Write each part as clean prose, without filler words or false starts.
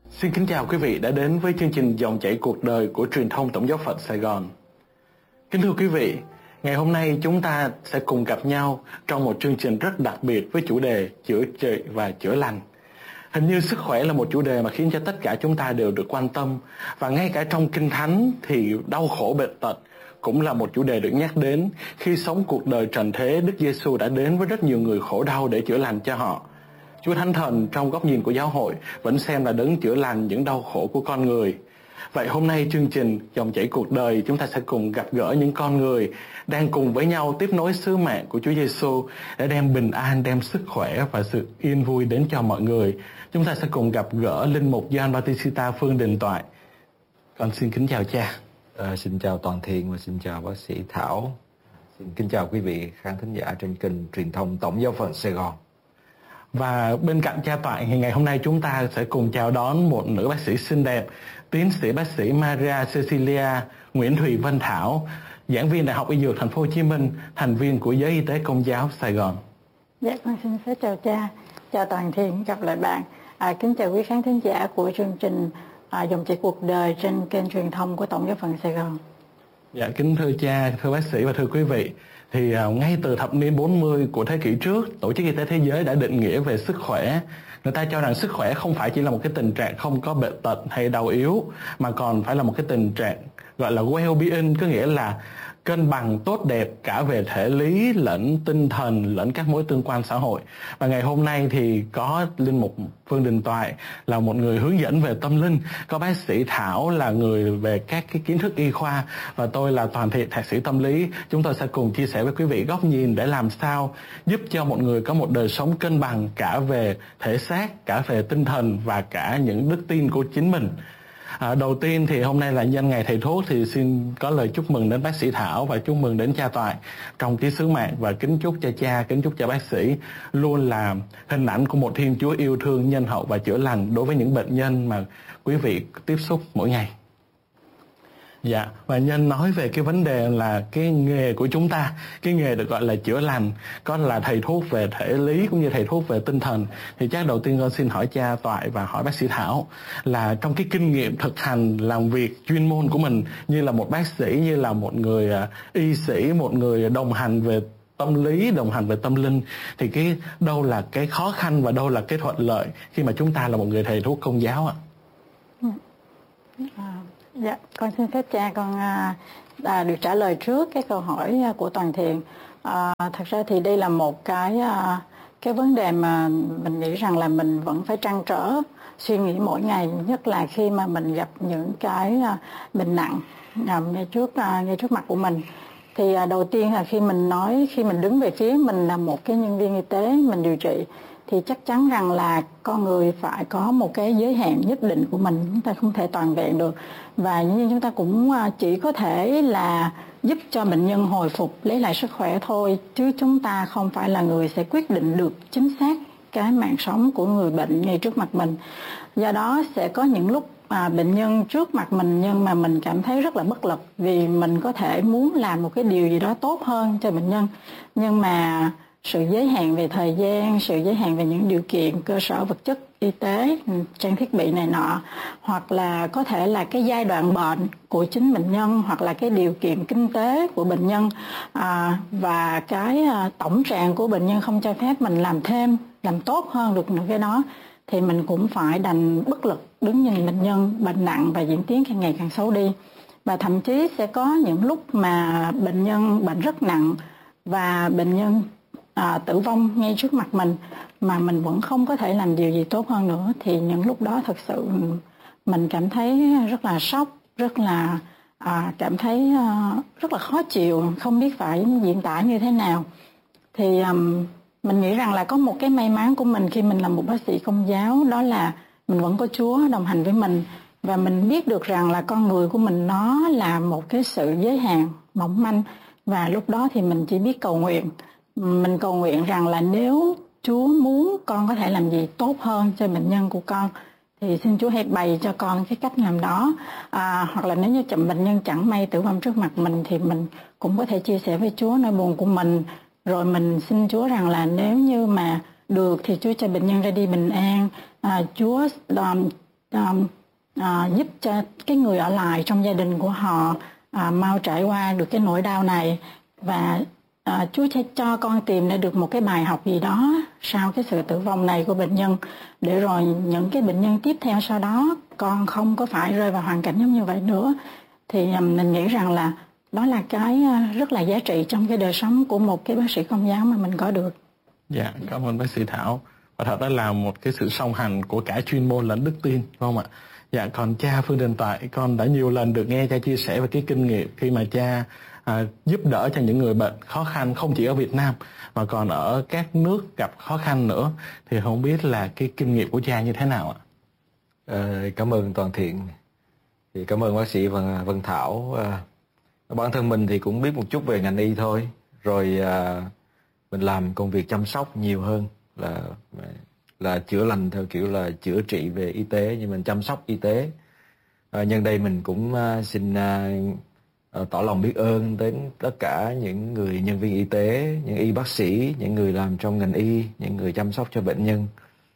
Xin kính chào quý vị đã đến với chương trình Dòng chảy cuộc đời của truyền thông Tổng giáo phận Sài Gòn. Kính thưa quý vị, ngày hôm nay chúng ta sẽ cùng gặp nhau trong một chương trình rất đặc biệt với chủ đề chữa trị và chữa lành. Hình như sức khỏe là một chủ đề mà khiến cho tất cả chúng ta đều được quan tâm, và ngay cả trong Kinh Thánh thì đau khổ bệnh tật cũng là một chủ đề được nhắc đến. Khi sống cuộc đời trần thế, Đức Giêsu đã đến với rất nhiều người khổ đau để chữa lành cho họ. Chúa Thánh Thần trong góc nhìn của giáo hội vẫn xem là đấng chữa lành những đau khổ của con người. Vậy hôm nay chương trình Dòng chảy cuộc đời, chúng ta sẽ cùng gặp gỡ những con người đang cùng với nhau tiếp nối sứ mạng của Chúa Giêsu để đem bình an, đem sức khỏe và sự yên vui đến cho mọi người. Chúng ta sẽ cùng gặp gỡ linh mục Gioan Bautista Phương Đình Toại. Con xin kính chào cha. Xin chào Toàn Thiện và xin chào bác sĩ Thảo. Xin kính chào quý vị khán thính giả trên kênh truyền thông Tổng giáo phận Sài Gòn. Và bên cạnh cha Toại thì ngày hôm nay chúng ta sẽ cùng chào đón một nữ bác sĩ xinh đẹp, tiến sĩ bác sĩ Maria Cecilia Nguyễn Thùy Vân Thảo, giảng viên Đại học Y Dược Thành phố Hồ Chí Minh, thành viên của Giới Y tế Công giáo Sài Gòn. Dạ, con xin phép chào cha, chào Toàn Thiện, gặp lại bạn. Kính chào quý khán thính giả của chương trình Dòng chảy cuộc đời trên kênh truyền thông của Tổng giáo phận Sài Gòn. Dạ, kính thưa cha, thưa bác sĩ và thưa quý vị, thì ngay từ thập niên 40 của thế kỷ trước, Tổ chức Y tế Thế giới đã định nghĩa về sức khỏe. Người ta cho rằng sức khỏe không phải chỉ là một cái tình trạng không có bệnh tật hay đau yếu, mà còn phải là một cái tình trạng gọi là well-being, có nghĩa là cân bằng tốt đẹp cả về thể lý lẫn tinh thần lẫn các mối tương quan xã hội. Và ngày hôm nay thì có linh mục Phương Đình Toại là một người hướng dẫn về tâm linh, có bác sĩ Thảo là người về các cái kiến thức y khoa, và tôi là Toàn Thiện, thạc sĩ tâm lý. Chúng tôi sẽ cùng chia sẻ với quý vị góc nhìn để làm sao giúp cho mọi người có một đời sống cân bằng cả về thể xác, cả về tinh thần và cả những đức tin của chính mình. Đầu tiên thì hôm nay là nhân ngày thầy thuốc, thì xin có lời chúc mừng đến bác sĩ Thảo và chúc mừng đến cha Toại trong cái sứ mạng, và kính chúc cho cha, kính chúc cho bác sĩ luôn là hình ảnh của một Thiên Chúa yêu thương, nhân hậu và chữa lành đối với những bệnh nhân mà quý vị tiếp xúc mỗi ngày. Dạ, và nhân nói về cái vấn đề là cái nghề của chúng ta, cái nghề được gọi là chữa lành, có là thầy thuốc về thể lý cũng như thầy thuốc về tinh thần. Thì chắc đầu tiên con xin hỏi cha Toại và hỏi bác sĩ Thảo là trong cái kinh nghiệm thực hành làm việc chuyên môn của mình, như là một bác sĩ, như là một người y sĩ, một người đồng hành về tâm lý, đồng hành về tâm linh, thì cái đâu là cái khó khăn và đâu là cái thuận lợi khi mà chúng ta là một người thầy thuốc Công giáo ạ? Dạ, con xin phép cha con được trả lời trước cái câu hỏi của Toàn Thiện. Thật ra thì đây là một cái vấn đề mà mình nghĩ rằng là mình vẫn phải trăn trở suy nghĩ mỗi ngày, nhất là khi mà mình gặp những cái bệnh nặng ngay trước mặt của mình. Thì đầu tiên là khi mình đứng về phía mình là một cái nhân viên y tế, mình điều trị, thì chắc chắn rằng là con người phải có một cái giới hạn nhất định của mình, chúng ta không thể toàn vẹn được. Và nhưng chúng ta cũng chỉ có thể là giúp cho bệnh nhân hồi phục, lấy lại sức khỏe thôi, chứ chúng ta không phải là người sẽ quyết định được chính xác cái mạng sống của người bệnh ngay trước mặt mình. Do đó sẽ có những lúc bệnh nhân trước mặt mình nhưng mà mình cảm thấy rất là bất lực, vì mình có thể muốn làm một cái điều gì đó tốt hơn cho bệnh nhân, nhưng mà sự giới hạn về thời gian, sự giới hạn về những điều kiện cơ sở vật chất y tế, trang thiết bị này nọ, hoặc là có thể là cái giai đoạn bệnh của chính bệnh nhân, hoặc là cái điều kiện kinh tế của bệnh nhân, và cái tổng trạng của bệnh nhân không cho phép mình làm thêm, làm tốt hơn được những cái đó, thì mình cũng phải đành bất lực đứng nhìn bệnh nhân bệnh nặng và diễn tiến càng ngày càng xấu đi. Và thậm chí sẽ có những lúc mà bệnh nhân bệnh rất nặng và bệnh nhân tử vong ngay trước mặt mình, mà mình vẫn không có thể làm điều gì tốt hơn nữa, thì những lúc đó thật sự mình cảm thấy rất là sốc, rất là cảm thấy rất là khó chịu, không biết phải diễn tả như thế nào. Thì mình nghĩ rằng là có một cái may mắn của mình khi mình là một bác sĩ Công giáo, đó là mình vẫn có Chúa đồng hành với mình, và mình biết được rằng là con người của mình nó là một cái sự giới hạn mỏng manh, và lúc đó thì mình chỉ biết cầu nguyện. Mình cầu nguyện rằng là nếu Chúa muốn con có thể làm gì tốt hơn cho bệnh nhân của con, thì xin Chúa hãy bày cho con cái cách làm đó. Hoặc là nếu như bệnh nhân chẳng may tử vong trước mặt mình, thì mình cũng có thể chia sẻ với Chúa nỗi buồn của mình, rồi mình xin Chúa rằng là nếu như mà được thì Chúa cho bệnh nhân ra đi bình an. Chúa giúp cho cái người ở lại trong gia đình của họ mau trải qua được cái nỗi đau này, và Chúa sẽ cho con tìm ra được một cái bài học gì đó sau cái sự tử vong này của bệnh nhân, để rồi những cái bệnh nhân tiếp theo sau đó con không có phải rơi vào hoàn cảnh giống như vậy nữa. Thì mình nghĩ rằng là đó là cái rất là giá trị trong cái đời sống của một cái bác sĩ công giáo mà mình có được. Dạ, cảm ơn bác sĩ Thảo. Và thật đó là một cái sự song hành của cả chuyên môn lẫn đức tin, phải không ạ? Dạ, còn cha Phương Đình Toại, con đã nhiều lần được nghe cha chia sẻ về cái kinh nghiệm khi mà cha giúp đỡ cho những người bệnh khó khăn, không chỉ ở Việt Nam mà còn ở các nước gặp khó khăn nữa. Thì không biết là cái kinh nghiệm của cha như thế nào ạ? Cảm ơn Toàn Thiện. Thì cảm ơn bác sĩ Vân Thảo. Bản thân mình thì cũng biết một chút về ngành y thôi. Rồi mình làm công việc chăm sóc nhiều hơn là chữa lành theo kiểu là chữa trị về y tế, nhưng mình chăm sóc y tế. Nhân đây mình cũng xin tỏ lòng biết ơn đến tất cả những người nhân viên y tế, những y bác sĩ, những người làm trong ngành y, những người chăm sóc cho bệnh nhân,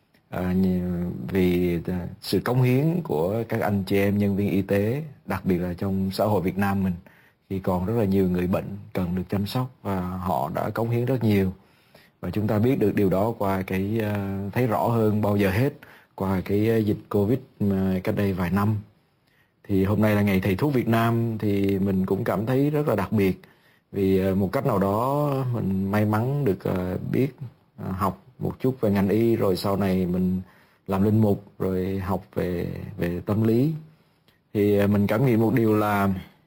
vì sự cống hiến của các anh chị em nhân viên y tế, đặc biệt là trong xã hội Việt Nam mình, khi còn rất là nhiều người bệnh cần được chăm sóc, và họ đã cống hiến rất nhiều. Và chúng ta biết được điều đó qua cái thấy rõ hơn bao giờ hết qua cái dịch Covid cách đây vài năm. Thì hôm nay là ngày thầy thuốc Việt Nam, thì mình cũng cảm thấy rất là đặc biệt, vì một cách nào đó mình may mắn được biết học một chút về ngành y, rồi sau này mình làm linh mục, rồi học về tâm lý. Thì mình cảm nghiệm một điều là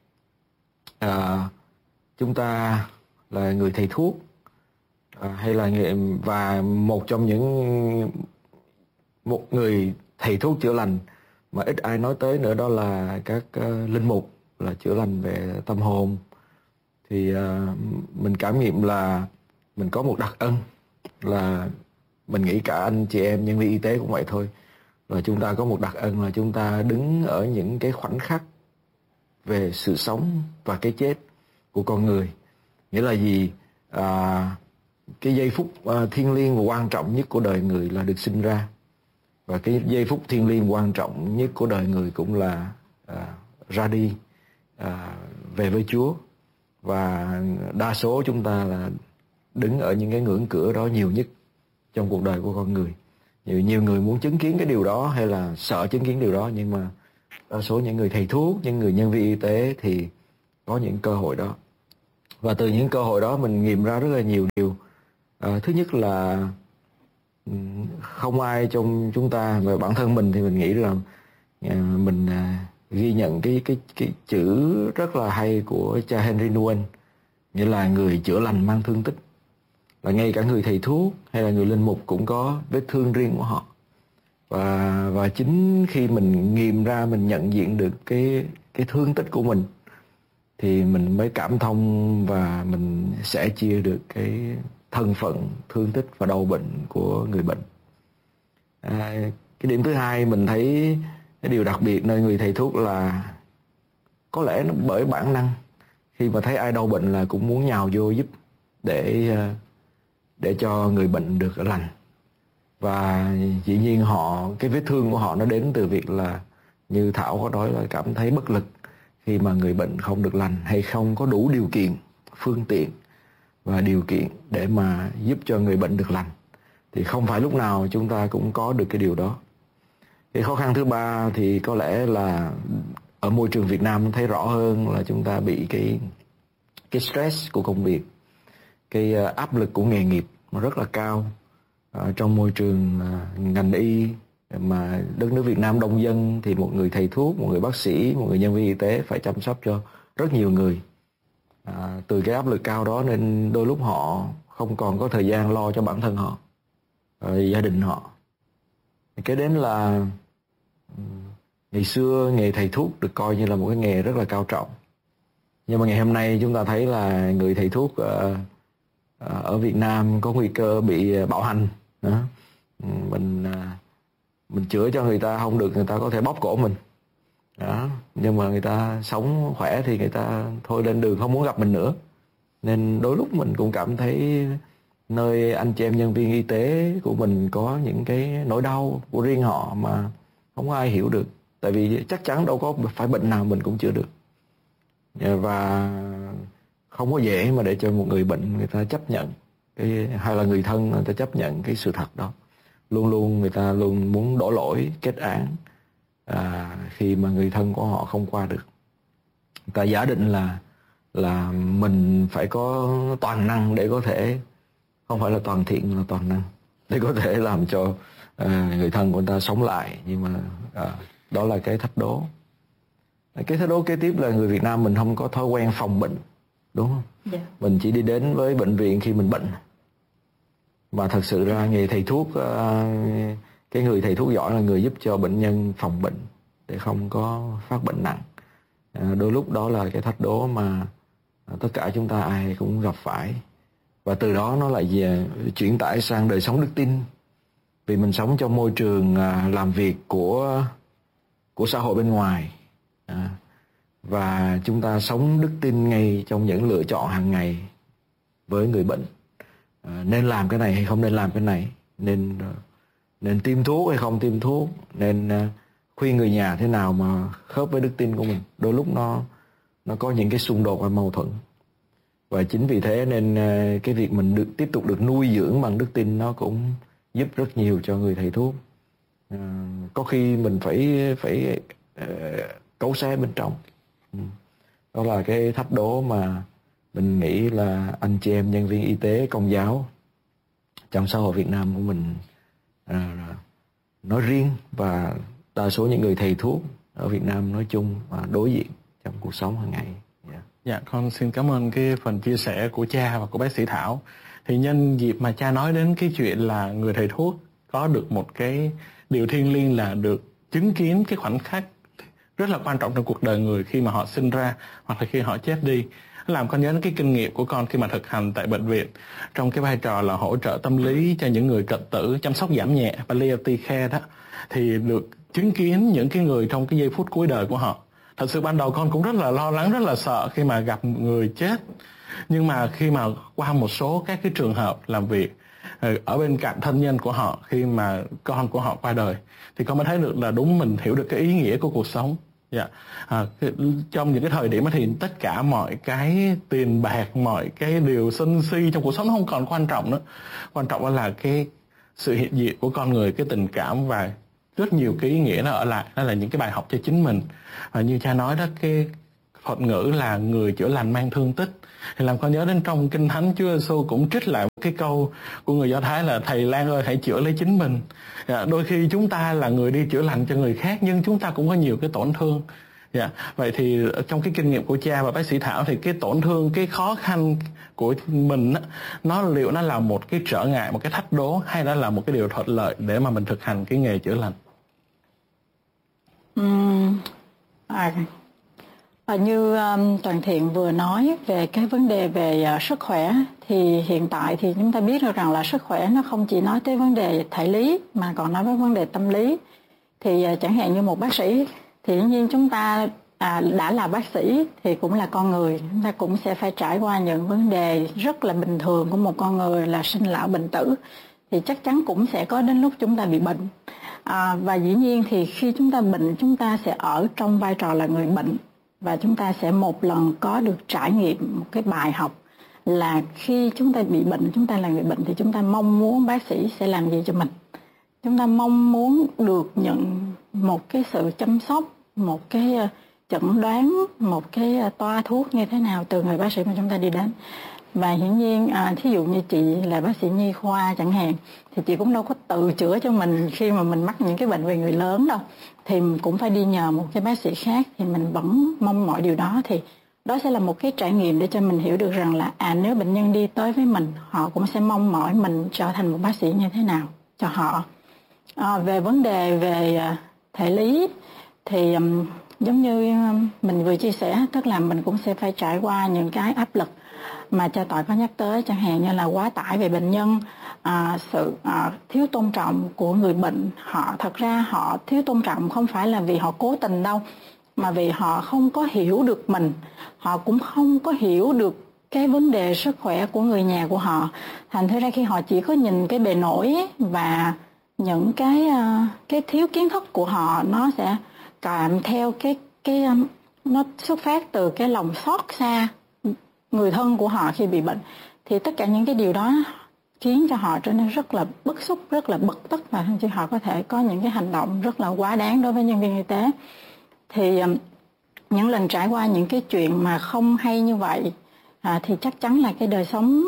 chúng ta là người thầy thuốc, hay là và một trong một người thầy thuốc chữa lành mà ít ai nói tới nữa, đó là các linh mục là chữa lành về tâm hồn. Thì mình cảm nghiệm là mình có một đặc ân, là mình nghĩ cả anh chị em nhân viên y tế cũng vậy thôi, là chúng ta có một đặc ân là chúng ta đứng ở những cái khoảnh khắc về sự sống và cái chết của con người. Nghĩa là gì? Cái giây phút thiêng liêng và quan trọng nhất của đời người là được sinh ra, và cái giây phút thiêng liêng quan trọng nhất của đời người cũng là ra đi, về với Chúa. Và đa số chúng ta là đứng ở những cái ngưỡng cửa đó nhiều nhất trong cuộc đời của con người. Nhiều người muốn chứng kiến cái điều đó hay là sợ chứng kiến điều đó, nhưng mà đa số những người thầy thuốc, những người nhân viên y tế thì có những cơ hội đó. Và từ những cơ hội đó mình nghiệm ra rất là nhiều điều. Thứ nhất là không ai trong chúng ta, và bản thân mình thì mình nghĩ rằng mình ghi nhận cái chữ rất là hay của cha Henry Nouwen, nghĩa là người chữa lành mang thương tích. Là ngay cả người thầy thuốc hay là người linh mục cũng có vết thương riêng của họ. Và chính khi mình nghiệm ra, mình nhận diện được cái thương tích của mình, thì mình mới cảm thông và mình sẽ chia được cái thân phận, thương tích và đau bệnh của người bệnh. Cái điểm thứ hai mình thấy cái điều đặc biệt nơi người thầy thuốc là có lẽ nó bởi bản năng, khi mà thấy ai đau bệnh là cũng muốn nhào vô giúp để cho người bệnh được lành. Và dĩ nhiên cái vết thương của họ nó đến từ việc là, như Thảo có nói, là cảm thấy bất lực khi mà người bệnh không được lành, hay không có đủ điều kiện, phương tiện và điều kiện để mà giúp cho người bệnh được lành. Thì không phải lúc nào chúng ta cũng có được cái điều đó. Cái khó khăn thứ ba thì có lẽ là ở môi trường Việt Nam thấy rõ hơn, là chúng ta bị cái stress của công việc, cái áp lực của nghề nghiệp nó rất là cao. Trong môi trường ngành y mà đất nước Việt Nam đông dân, thì một người thầy thuốc, một người bác sĩ, một người nhân viên y tế phải chăm sóc cho rất nhiều người. Từ cái áp lực cao đó nên đôi lúc họ không còn có thời gian lo cho bản thân họ, gia đình họ. Cái đến là ngày xưa nghề thầy thuốc được coi như là một cái nghề rất là cao trọng, nhưng mà ngày hôm nay chúng ta thấy là người thầy thuốc ở Việt Nam có nguy cơ bị bạo hành. Mình chữa cho người ta không được, người ta có thể bóp cổ mình đó. Nhưng mà người ta sống khỏe thì người ta thôi lên đường không muốn gặp mình nữa. Nên đôi lúc mình cũng cảm thấy nơi anh chị em nhân viên y tế của mình có những cái nỗi đau của riêng họ, mà Không có ai hiểu được. Tại vì chắc chắn đâu có phải bệnh nào mình cũng chữa được. Và không có dễ mà để cho một người bệnh người ta chấp nhận hay là người thân người ta chấp nhận cái sự thật đó. Luôn luôn người ta luôn muốn đổ lỗi, kết án khi mà người thân của họ không qua được. Người ta giả định là mình phải có toàn năng để có thể, không phải là toàn thiện mà là toàn năng, để có thể làm cho người thân của người ta sống lại. Nhưng mà đó là cái thách đố. Cái thách đố kế tiếp là người Việt Nam mình không có thói quen phòng bệnh, đúng không? Yeah. Mình chỉ đi đến với bệnh viện khi mình bệnh. Mà thật sự ra nghề thầy thuốc, cái người thầy thuốc giỏi là người giúp cho bệnh nhân phòng bệnh để không có phát bệnh nặng. Đôi lúc đó là cái thách đố mà tất cả chúng ta ai cũng gặp phải. Và từ đó nó lại chuyển tải sang đời sống đức tin. Vì mình sống trong môi trường làm việc của xã hội bên ngoài. Và chúng ta sống đức tin ngay trong những lựa chọn hàng ngày với người bệnh. Nên làm cái này hay không nên làm cái này, nên tiêm thuốc hay không tiêm thuốc, nên khuyên người nhà thế nào mà khớp với đức tin của mình. Đôi lúc nó có những cái xung đột và mâu thuẫn. Và chính vì thế nên cái việc mình tiếp tục được nuôi dưỡng bằng đức tin nó cũng giúp rất nhiều cho người thầy thuốc. Có khi mình phải cấu xé bên trong. Đó là cái thách đố mà mình nghĩ là anh chị em nhân viên y tế, công giáo trong xã hội Việt Nam của mình nói riêng và đa số những người thầy thuốc ở Việt Nam nói chung đối diện trong cuộc sống hàng ngày. Dạ, con xin cảm ơn cái phần chia sẻ của cha và của bác sĩ Thảo. Thì nhân dịp mà cha nói đến cái chuyện là người thầy thuốc có được một cái điều thiêng liêng là được chứng kiến cái khoảnh khắc rất là quan trọng trong cuộc đời người khi mà họ sinh ra hoặc là khi họ chết đi. Làm con nhớ đến cái kinh nghiệm của con khi mà thực hành tại bệnh viện trong cái vai trò là hỗ trợ tâm lý cho những người cận tử, chăm sóc giảm nhẹ, palliative care đó, thì được chứng kiến những cái người trong cái giây phút cuối đời của họ. Thật sự ban đầu con cũng rất là lo lắng, rất là sợ khi mà gặp người chết. Nhưng mà khi mà qua một số các cái trường hợp làm việc ở bên cạnh thân nhân của họ khi mà con của họ qua đời, thì con mới thấy được là đúng, mình hiểu được cái ý nghĩa của cuộc sống. Dạ. Trong những cái thời điểm đó thì tất cả mọi cái tiền bạc, mọi cái điều sân si trong cuộc sống nó không còn quan trọng nữa. Quan trọng là cái sự hiện diện của con người, cái tình cảm và rất nhiều cái ý nghĩa nó ở lại. Đó là những cái bài học cho chính mình. Và như cha nói đó, cái thuật ngữ là người chữa lành mang thương tích, thì làm con nhớ đến trong Kinh Thánh Chúa Giêsu cũng trích lại cái câu của người Do Thái là thầy Lan ơi hãy chữa lấy chính mình. Đôi khi chúng ta là người đi chữa lành cho người khác nhưng chúng ta cũng có nhiều cái tổn thương. Vậy thì trong cái kinh nghiệm của cha và bác sĩ Thảo thì cái tổn thương, cái khó khăn của mình liệu nó là một cái trở ngại, một cái thách đố hay đó là một cái điều thuận lợi để mà mình thực hành cái nghề chữa lành? Như Toàn Thiện vừa nói về cái vấn đề về sức khỏe, thì hiện tại thì chúng ta biết được rằng là sức khỏe nó không chỉ nói tới vấn đề thể lý mà còn nói với vấn đề tâm lý. Thì chẳng hạn như một bác sĩ thì dĩ nhiên chúng ta đã là bác sĩ thì cũng là con người, chúng ta cũng sẽ phải trải qua những vấn đề rất là bình thường của một con người là sinh lão bệnh tử. Thì chắc chắn cũng sẽ có đến lúc chúng ta bị bệnh. Và dĩ nhiên thì khi chúng ta bệnh, chúng ta sẽ ở trong vai trò là người bệnh. Và chúng ta sẽ một lần có được trải nghiệm một cái bài học là khi chúng ta bị bệnh, chúng ta là người bệnh thì chúng ta mong muốn bác sĩ sẽ làm gì cho mình. Chúng ta mong muốn được nhận một cái sự chăm sóc, một cái chẩn đoán, một cái toa thuốc như thế nào từ người bác sĩ mà chúng ta đi đến. Và hiển nhiên thí dụ như chị là bác sĩ nhi khoa chẳng hạn, thì chị cũng đâu có tự chữa cho mình khi mà mình mắc những cái bệnh về người lớn đâu, thì cũng phải đi nhờ một cái bác sĩ khác. Thì mình vẫn mong mọi điều đó, thì đó sẽ là một cái trải nghiệm để cho mình hiểu được rằng là nếu bệnh nhân đi tới với mình, họ cũng sẽ mong mỏi mình trở thành một bác sĩ như thế nào cho họ. Về vấn đề về thể lý thì giống như mình vừa chia sẻ, tức là mình cũng sẽ phải trải qua những cái áp lực mà cha Tọi có nhắc tới, chẳng hạn như là quá tải về bệnh nhân, sự thiếu tôn trọng của người bệnh. Thật ra họ thiếu tôn trọng không phải là vì họ cố tình đâu, mà vì họ không có hiểu được mình, họ cũng không có hiểu được cái vấn đề sức khỏe của người nhà của họ. Thành thử ra khi họ chỉ có nhìn cái bề nổi và những cái thiếu kiến thức của họ nó sẽ kèm theo cái nó xuất phát từ cái lòng xót xa người thân của họ khi bị bệnh, thì tất cả những cái điều đó khiến cho họ trở nên rất là bức xúc, rất là bực tức, và thậm chí họ có thể có những cái hành động rất là quá đáng đối với nhân viên y tế. Thì những lần trải qua những cái chuyện mà không hay như vậy thì chắc chắn là cái đời sống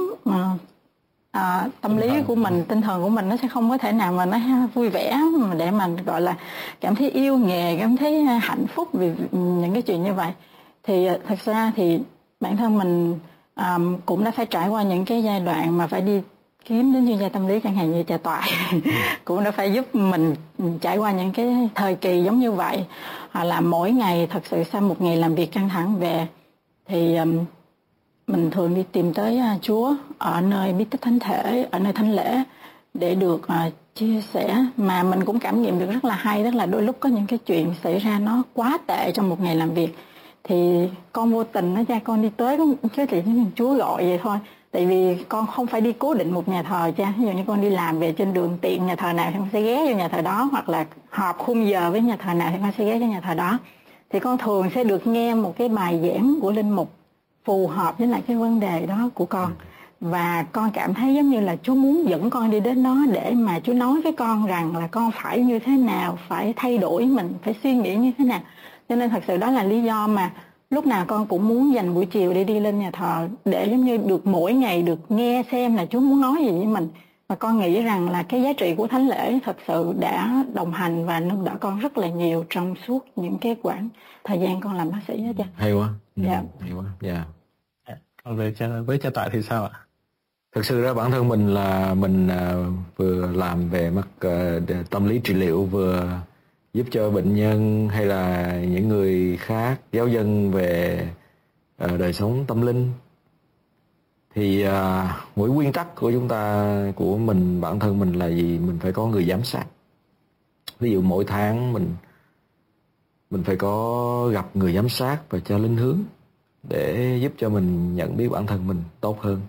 tâm lý của mình, tinh thần của mình nó sẽ không có thể nào mà nó vui vẻ để mà gọi là cảm thấy yêu nghề, cảm thấy hạnh phúc vì những cái chuyện như vậy. Thì thật ra thì bản thân mình cũng đã phải trải qua những cái giai đoạn mà phải đi kiếm đến chuyên gia tâm lý, chẳng hạn như Trà Toại cũng đã phải giúp mình trải qua những cái thời kỳ giống như vậy. Là mỗi ngày thật sự sau một ngày làm việc căng thẳng về thì mình thường đi tìm tới Chúa ở nơi bí tích thánh thể, ở nơi thánh lễ để được chia sẻ. Mà mình cũng cảm nghiệm được rất là hay, tức là đôi lúc có những cái chuyện xảy ra nó quá tệ trong một ngày làm việc thì con vô tình nó cha con đi tới cái chuyện Chúa gọi vậy thôi. Tại vì con không phải đi cố định một nhà thờ cha. Ví dụ như con đi làm về trên đường tiện nhà thờ nào thì con sẽ ghé vô nhà thờ đó, hoặc là họp khung giờ với nhà thờ nào thì con sẽ ghé cho nhà thờ đó. Thì con thường sẽ được nghe một cái bài giảng của linh mục phù hợp với lại cái vấn đề đó của con. Và con cảm thấy giống như là Chúa muốn dẫn con đi đến đó để mà Chúa nói với con rằng là con phải như thế nào, phải thay đổi mình, phải suy nghĩ như thế nào. Cho nên thật sự đó là lý do mà lúc nào con cũng muốn dành buổi chiều để đi lên nhà thờ, để giống như được mỗi ngày được nghe xem là Chúa muốn nói gì với mình. Và con nghĩ rằng là cái giá trị của thánh lễ thật sự đã đồng hành và nâng đỡ con rất là nhiều trong suốt những cái quãng thời gian con làm bác sĩ đó cha. Hay quá. Dạ. Hay quá. Dạ. Còn với cha Toại thì sao ạ? Thực sự ra bản thân mình là mình vừa làm về mặt tâm lý trị liệu, vừa giúp cho bệnh nhân hay là những người khác, giáo dân về đời sống tâm linh. Thì mỗi nguyên tắc của chúng ta, của mình, bản thân mình là gì? Mình phải có người giám sát. Ví dụ mỗi tháng mình phải có gặp người giám sát và cho linh hướng để giúp cho mình nhận biết bản thân mình tốt hơn.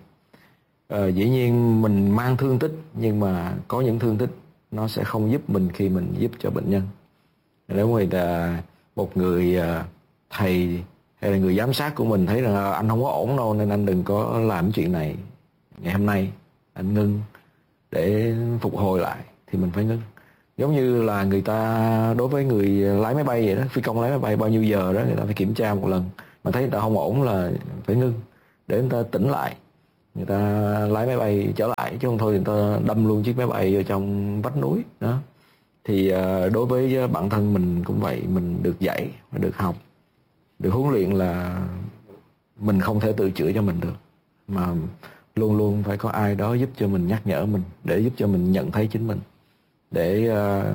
Dĩ nhiên mình mang thương tích, nhưng mà có những thương tích nó sẽ không giúp mình khi mình giúp cho bệnh nhân. Nếu người ta, một người thầy hay là người giám sát của mình thấy rằng anh không có ổn đâu, nên anh đừng có làm chuyện này, ngày hôm nay anh ngưng để phục hồi lại, thì mình phải ngưng. Giống như là người ta đối với người lái máy bay vậy đó, phi công lái máy bay bao nhiêu giờ đó người ta phải kiểm tra một lần, mà thấy người ta không ổn là phải ngưng để người ta tỉnh lại, người ta lái máy bay trở lại, chứ không thôi người ta đâm luôn chiếc máy bay vào trong vách núi đó. Thì đối với bản thân mình cũng vậy, mình được dạy, được học, được huấn luyện là mình không thể tự chữa cho mình được, mà luôn luôn phải có ai đó giúp cho mình, nhắc nhở mình, để giúp cho mình nhận thấy chính mình, để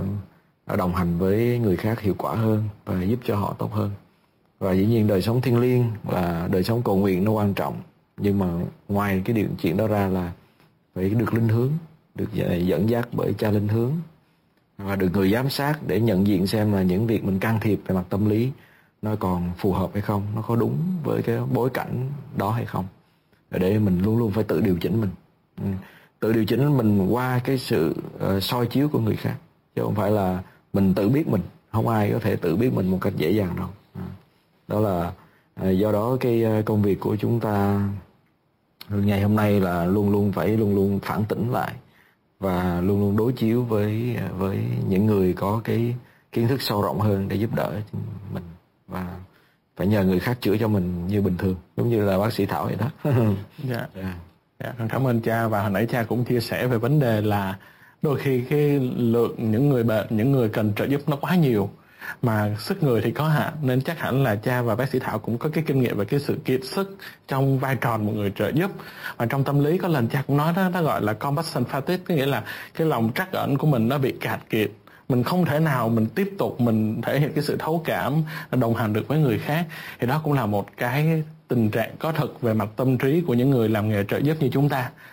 đồng hành với người khác hiệu quả hơn và giúp cho họ tốt hơn. Và dĩ nhiên đời sống thiêng liêng là đời sống cầu nguyện nó quan trọng, nhưng mà ngoài cái điều chuyện đó ra là phải được linh hướng, được dẫn dắt bởi cha linh hướng, và được người giám sát để nhận diện xem là những việc mình can thiệp về mặt tâm lý nó còn phù hợp hay không, nó có đúng với cái bối cảnh đó hay không, để mình luôn luôn phải tự điều chỉnh mình. Tự điều chỉnh mình qua cái sự soi chiếu của người khác, chứ không phải là mình tự biết mình. Không ai có thể tự biết mình một cách dễ dàng đâu. Đó là do đó cái công việc của chúng ta ngày hôm nay là luôn luôn phản tỉnh lại và luôn luôn đối chiếu với những người có cái kiến thức sâu rộng hơn để giúp đỡ mình, và phải nhờ người khác chữa cho mình như bình thường, giống như là bác sĩ Thảo vậy đó. Dạ. Dạ, cảm ơn cha. Và hồi nãy cha cũng chia sẻ về vấn đề là đôi khi cái lượng những người bệnh, những người cần trợ giúp nó quá nhiều, mà sức người thì có hạn, nên chắc hẳn là cha và bác sĩ Thảo cũng có cái kinh nghiệm về cái sự kiệt sức trong vai trò một người trợ giúp. Và trong tâm lý có lần cha cũng nói đó, nó gọi là compassion fatigue, có nghĩa là cái lòng trắc ẩn của mình nó bị cạn kiệt, mình không thể nào mình tiếp tục mình thể hiện cái sự thấu cảm, đồng hành được với người khác. Thì đó cũng là một cái tình trạng có thực về mặt tâm trí của những người làm nghề trợ giúp như chúng ta.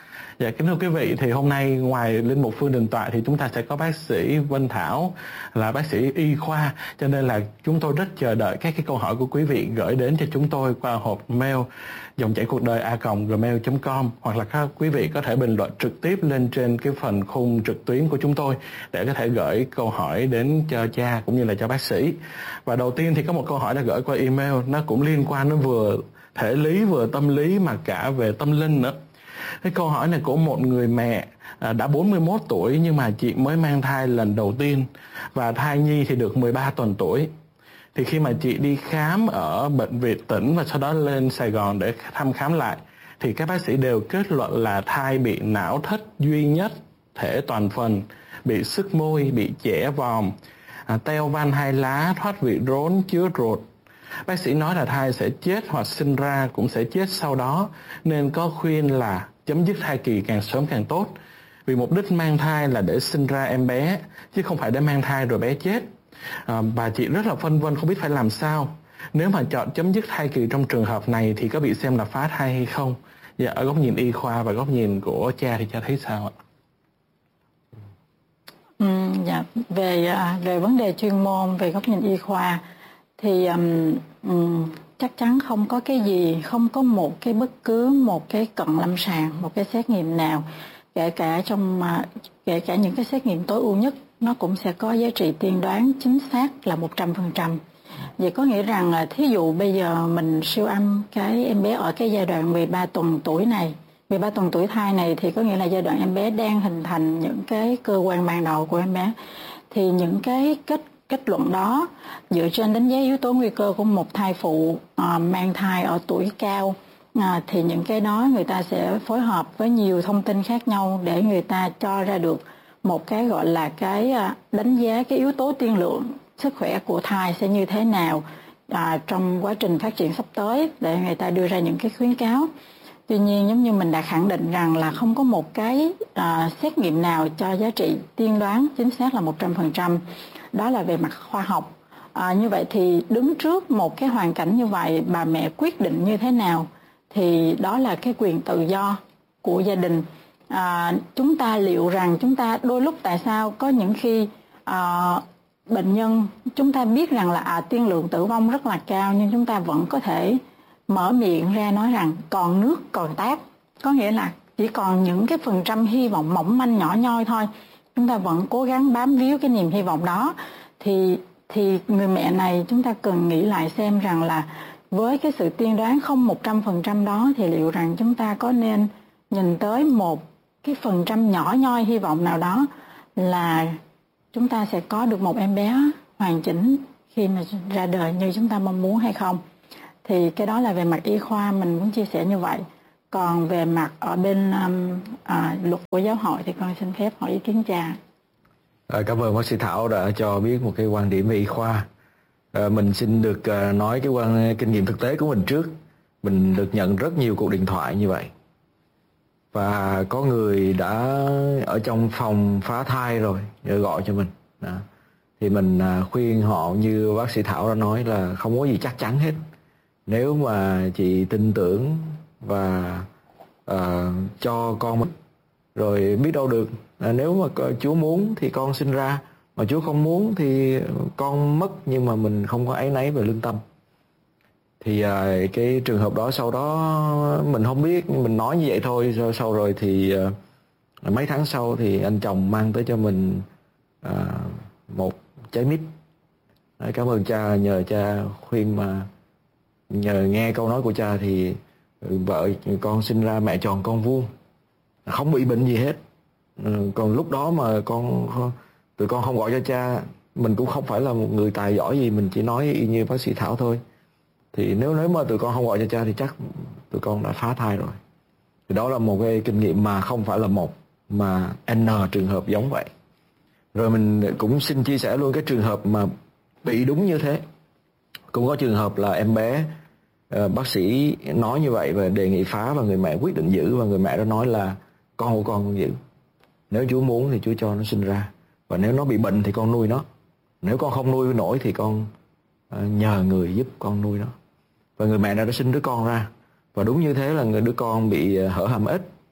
Dạ, kính thưa quý vị, thì hôm nay ngoài Linh Mục Phương Đình Toại thì chúng ta sẽ có bác sĩ Vân Thảo là bác sĩ y khoa, cho nên là chúng tôi rất chờ đợi các cái câu hỏi của quý vị gửi đến cho chúng tôi qua hộp mail dòng chảy cuộc đời @gmail.com, hoặc là các quý vị có thể bình luận trực tiếp lên trên cái phần khung trực tuyến của chúng tôi để có thể gửi câu hỏi đến cho cha cũng như là cho bác sĩ. Và đầu tiên thì có một câu hỏi đã gửi qua email, nó cũng liên quan đến vừa thể lý vừa tâm lý mà cả về tâm linh nữa. Cái câu hỏi này của một người mẹ đã 41 tuổi nhưng mà chị mới mang thai lần đầu tiên và thai nhi thì được 13 tuần tuổi. Thì khi mà chị đi khám ở bệnh viện tỉnh và sau đó lên Sài Gòn để thăm khám lại thì các bác sĩ đều kết luận là thai bị não thất duy nhất thể toàn phần, bị sứt môi, bị chẻ vòm, teo van hai lá, thoát vị rốn, chứa ruột. Bác sĩ nói là thai sẽ chết hoặc sinh ra cũng sẽ chết sau đó, nên có khuyên là chấm dứt thai kỳ càng sớm càng tốt. Vì mục đích mang thai là để sinh ra em bé, chứ không phải để mang thai rồi bé chết. Bà chị rất là phân vân không biết phải làm sao. Nếu mà chọn chấm dứt thai kỳ trong trường hợp này thì có bị xem là phá thai hay không? Dạ, ở góc nhìn y khoa và góc nhìn của cha thì cha thấy sao ạ? Dạ, về vấn đề chuyên môn, về góc nhìn y khoa thì chắc chắn không có cái gì, không có bất cứ một cái cận lâm sàng, một cái xét nghiệm nào, kể cả những cái xét nghiệm tối ưu nhất, nó cũng sẽ có giá trị tiên đoán chính xác là 100%. Vậy có nghĩa rằng là thí dụ bây giờ mình siêu âm cái em bé ở cái giai đoạn 13 tuần tuổi này, 13 tuần tuổi thai này, thì có nghĩa là giai đoạn em bé đang hình thành những cái cơ quan ban đầu của em bé. Thì những cái kết luận đó dựa trên đánh giá yếu tố nguy cơ của một thai phụ mang thai ở tuổi cao, thì những cái đó người ta sẽ phối hợp với nhiều thông tin khác nhau để người ta cho ra được một cái gọi là cái đánh giá cái yếu tố tiên lượng sức khỏe của thai sẽ như thế nào trong quá trình phát triển sắp tới, để người ta đưa ra những cái khuyến cáo. Tuy nhiên, giống như mình đã khẳng định rằng là không có một cái xét nghiệm nào cho giá trị tiên đoán chính xác là 100%. Đó là về mặt khoa học. Như vậy thì đứng trước một cái hoàn cảnh như vậy, bà mẹ quyết định như thế nào thì đó là cái quyền tự do của gia đình. Chúng ta liệu rằng chúng ta đôi lúc tại sao có những khi bệnh nhân chúng ta biết rằng là tiên lượng tử vong rất là cao, nhưng chúng ta vẫn có thể mở miệng ra nói rằng còn nước còn tát, có nghĩa là chỉ còn những cái phần trăm hy vọng mỏng manh nhỏ nhoi thôi, chúng ta vẫn cố gắng bám víu cái niềm hy vọng đó. Thì người mẹ này chúng ta cần nghĩ lại xem rằng là với cái sự tiên đoán không 100% đó thì liệu rằng chúng ta có nên nhìn tới một cái phần trăm nhỏ nhoi hy vọng nào đó là chúng ta sẽ có được một em bé hoàn chỉnh khi mà ra đời như chúng ta mong muốn hay không. Thì cái đó là về mặt y khoa mình muốn chia sẻ như vậy. Còn về mặt ở bên luật của giáo hội thì con xin phép hỏi ý kiến cha. Cảm ơn bác sĩ Thảo đã cho biết một cái quan điểm về y khoa. Mình xin được nói cái kinh nghiệm thực tế của mình trước. Mình được nhận rất nhiều cuộc điện thoại như vậy. Và có người đã ở trong phòng phá thai rồi gọi cho mình. Đó. Thì mình khuyên họ như bác sĩ Thảo đã nói là không có gì chắc chắn hết. Nếu mà chị tin tưởng và cho con mình, rồi biết đâu được, nếu mà Chúa muốn thì con sinh ra, mà Chúa không muốn thì con mất, nhưng mà mình không có áy náy về lương tâm. Thì cái trường hợp đó sau đó mình không biết, mình nói như vậy thôi. Sau rồi thì mấy tháng sau thì anh chồng mang tới cho mình một trái mít. Cảm ơn cha, nhờ cha khuyên mà nhờ nghe câu nói của cha thì vợ con sinh ra mẹ tròn con vuông, không bị bệnh gì hết. Còn lúc đó mà tụi con không gọi cho cha, mình cũng không phải là một người tài giỏi gì, mình chỉ nói y như bác sĩ Thảo thôi. Thì nếu mà tụi con không gọi cho cha thì chắc tụi con đã phá thai rồi. Thì đó là một cái kinh nghiệm mà không phải là một, mà N trường hợp giống vậy. Rồi mình cũng xin chia sẻ luôn cái trường hợp mà bị đúng như thế. Cũng có trường hợp là em bé, bác sĩ nói như vậy và đề nghị phá, và người mẹ quyết định giữ, và người mẹ đó nói là con của con giữ. Nếu Chúa muốn thì Chúa cho nó sinh ra, và nếu nó bị bệnh thì con nuôi nó. Nếu con không nuôi nổi thì con nhờ người giúp con nuôi nó. Và người mẹ đã sinh đứa con ra. Và đúng như thế là đứa con bị hở hàm ếch.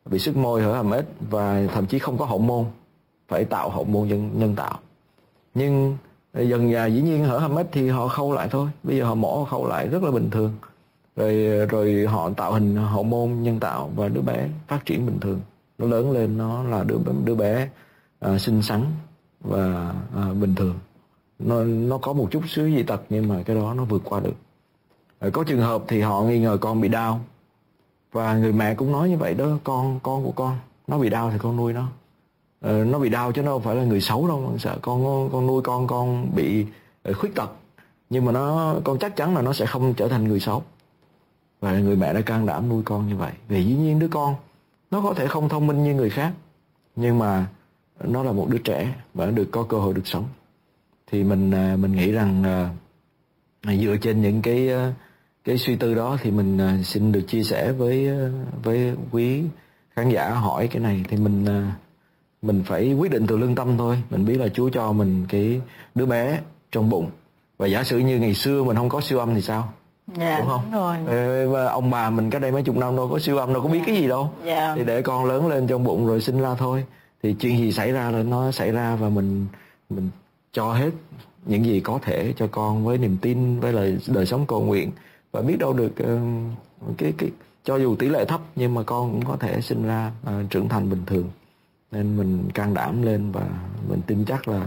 bị sức môi, hở hàm ếch và thậm chí không có hậu môn, phải tạo hậu môn nhân tạo. Nhưng dần dà dĩ nhiên hở hàm ếch thì họ khâu lại thôi, bây giờ họ mổ khâu lại rất là bình thường, rồi họ tạo hình hậu môn nhân tạo và đứa bé phát triển bình thường, nó lớn lên nó là đứa bé xinh xắn và bình thường. Nó có một chút xíu dị tật nhưng mà cái đó nó vượt qua được. Có trường hợp thì họ nghi ngờ con bị đau và người mẹ cũng nói như vậy đó, con của con nó bị đau thì con nuôi nó. Nó bị đau chứ nó không phải là người xấu đâu, sợ con nuôi con bị khuyết tật, nhưng mà con chắc chắn là nó sẽ không trở thành người xấu. Và người mẹ đã can đảm nuôi con như vậy. Vì dĩ nhiên đứa con nó có thể không thông minh như người khác, nhưng mà nó là một đứa trẻ và nó được có cơ hội được sống. Thì mình nghĩ rằng dựa trên những cái suy tư đó thì mình xin được chia sẻ với quý khán giả hỏi cái này. Thì mình phải quyết định từ lương tâm thôi. Mình biết là Chúa cho mình cái đứa bé trong bụng, và giả sử như ngày xưa mình không có siêu âm thì sao? Dạ, đúng không? Đúng rồi. Và ông bà mình cách đây mấy chục năm đâu có siêu âm, đâu có biết cái gì đâu. Dạ. Thì để con lớn lên trong bụng rồi sinh ra thôi. Thì chuyện gì xảy ra là nó xảy ra, và mình cho hết những gì có thể cho con với niềm tin, với lời đời sống cầu nguyện, và biết đâu được cái cho dù tỷ lệ thấp nhưng mà con cũng có thể sinh ra trưởng thành bình thường. Nên mình can đảm lên và mình tin chắc là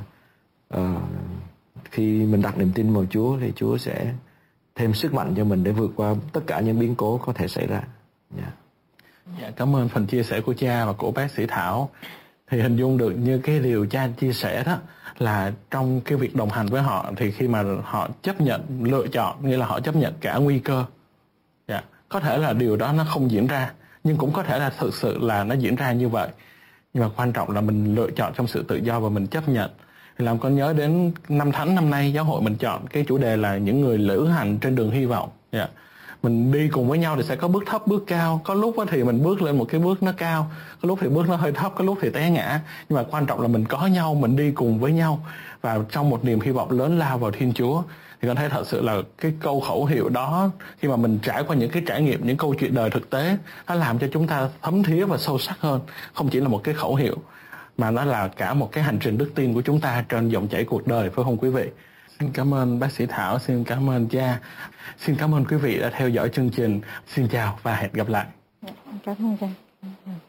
khi mình đặt niềm tin vào Chúa thì Chúa sẽ thêm sức mạnh cho mình để vượt qua tất cả những biến cố có thể xảy ra. Dạ, cảm ơn phần chia sẻ của cha và của bác sĩ Thảo. Thì hình dung được như cái điều cha chia sẻ đó, là trong cái việc đồng hành với họ thì khi mà họ chấp nhận lựa chọn, nghĩa là họ chấp nhận cả nguy cơ. Dạ, có thể là điều đó nó không diễn ra, nhưng cũng có thể là thực sự là nó diễn ra như vậy. Nhưng mà quan trọng là mình lựa chọn trong sự tự do và mình chấp nhận. Thì làm con nhớ đến năm Thánh năm nay giáo hội mình chọn cái chủ đề là những người lữ hành trên đường hy vọng. Yeah. Mình đi cùng với nhau thì sẽ có bước thấp bước cao. Có lúc thì mình bước lên một cái bước nó cao, có lúc thì bước nó hơi thấp, có lúc thì té ngã. Nhưng mà quan trọng là mình có nhau, mình đi cùng với nhau và trong một niềm hy vọng lớn lao vào Thiên Chúa. Thì con thấy thật sự là cái câu khẩu hiệu đó, khi mà mình trải qua những cái trải nghiệm, những câu chuyện đời thực tế, nó làm cho chúng ta thấm thía và sâu sắc hơn. Không chỉ là một cái khẩu hiệu, mà nó là cả một cái hành trình đức tin của chúng ta trên dòng chảy cuộc đời, phải không quý vị? Xin cảm ơn bác sĩ Thảo, xin cảm ơn cha, xin cảm ơn quý vị đã theo dõi chương trình. Xin chào và hẹn gặp lại. Cảm ơn cha.